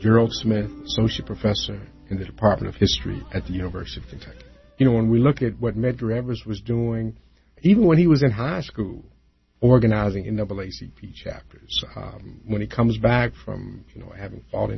Gerald Smith, Associate Professor in the Department of History at the University of Kentucky. You know, when we look at what Medgar Evers was doing, even when he was in high school, organizing NAACP chapters, when he comes back from, having fought in